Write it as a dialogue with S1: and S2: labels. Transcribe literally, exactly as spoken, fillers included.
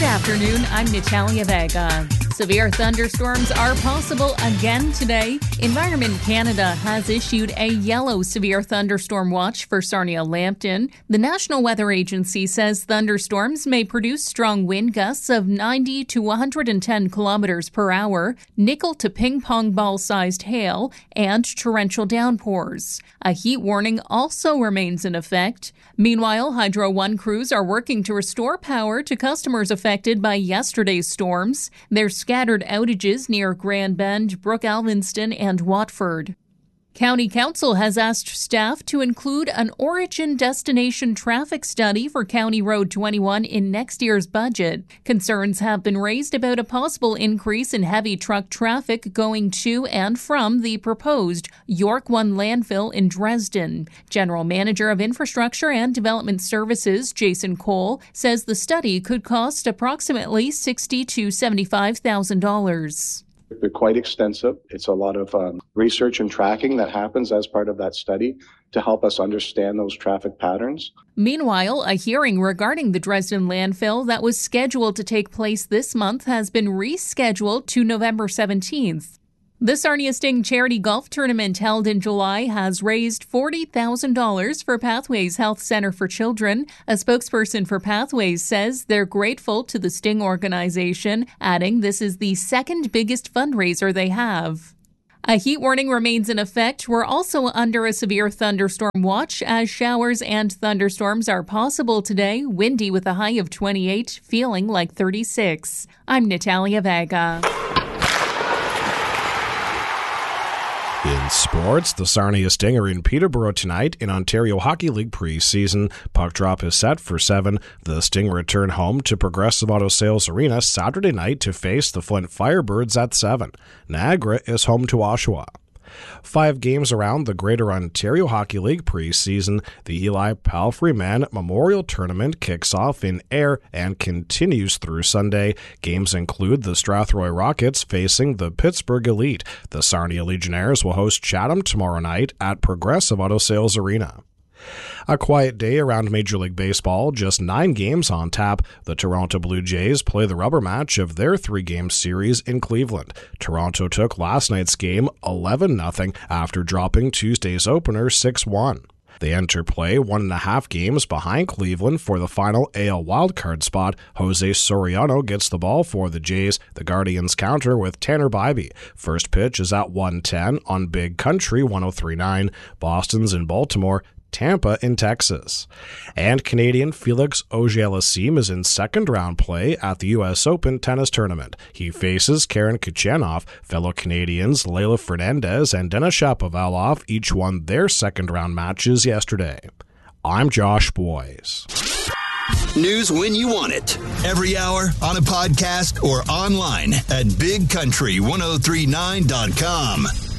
S1: Good afternoon, I'm Natalia Vega. Severe thunderstorms are possible again today. Environment Canada has issued a yellow severe thunderstorm watch for Sarnia-Lambton. The National Weather Agency says thunderstorms may produce strong wind gusts of ninety to one hundred ten kilometers per hour, nickel to ping-pong ball-sized hail, and torrential downpours. A heat warning also remains in effect. Meanwhile, Hydro One crews are working to restore power to customers affected by yesterday's storms. There's scattered outages near Grand Bend, Brook Alvinston, and Watford. County Council has asked staff to include an origin destination traffic study for County Road twenty-one in next year's budget. Concerns have been raised about a possible increase in heavy truck traffic going to and from the proposed York One landfill in Dresden. General Manager of Infrastructure and Development Services, Jason Cole, says the study could cost approximately sixty thousand to seventy-five thousand dollars.
S2: They're quite extensive. It's a lot of um, research and tracking that happens as part of that study to help us understand those traffic patterns.
S1: Meanwhile, a hearing regarding the Dresden landfill that was scheduled to take place this month has been rescheduled to November seventeenth. The Sarnia Sting Charity Golf Tournament held in July has raised forty thousand dollars for Pathways Health Center for Children. A spokesperson for Pathways says they're grateful to the Sting organization, adding this is the second biggest fundraiser they have. A heat warning remains in effect. We're also under a severe thunderstorm watch as showers and thunderstorms are possible today, windy with a high of twenty-eight, feeling like thirty-six. I'm Natalia Vega.
S3: In sports, the Sarnia Sting are in Peterborough tonight in Ontario Hockey League preseason. Puck drop is set for seven. The Sting return home to Progressive Auto Sales Arena Saturday night to face the Flint Firebirds at seven. Niagara is home to Oshawa. Five games around the Greater Ontario Hockey League preseason. The Eli Palfrey Man Memorial Tournament kicks off in Ayr and continues through Sunday. Games include the Strathroy Rockets facing the Pittsburgh Elite. The Sarnia Legionnaires will host Chatham tomorrow night at Progressive Auto Sales Arena. A quiet day around Major League Baseball, just nine games on tap. The Toronto Blue Jays play the rubber match of their three-game series in Cleveland. Toronto took last night's game eleven nothing after dropping Tuesday's opener six one. They enter play one and a half games behind Cleveland for the final A L wildcard spot. Jose Soriano gets the ball for the Jays. The Guardians counter with Tanner Bybee. First pitch is at one ten on Big Country one oh three point nine. Boston's in Baltimore. Tampa in Texas. And Canadian Felix Auger-Aliassime is in second-round play at the U S Open tennis tournament. He faces Karen Khachanov. Fellow Canadians Leylah Fernandez and Denis Shapovalov each won their second-round matches yesterday. I'm Josh Boyes.
S4: News when you want it. Every hour, on a podcast, or online at big country ten thirty-nine dot com.